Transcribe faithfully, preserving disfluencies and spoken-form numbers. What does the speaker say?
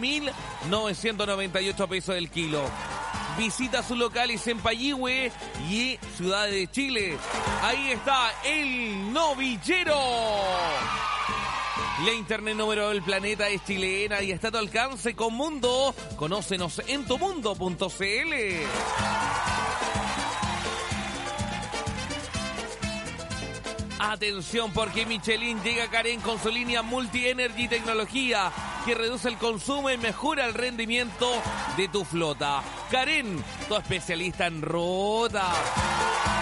mil novecientos noventa y ocho pesos el kilo. Visita sus locales en Payihue y Ciudad de Chile. Ahí está el novillero. La internet número del planeta es chilena y está a tu alcance con Mundo. Conócenos en tumundo punto cl. Atención, porque Michelin llega a Karen con su línea Multi Energy Tecnología, que reduce el consumo y mejora el rendimiento de tu flota. Karen, tu especialista en ruta.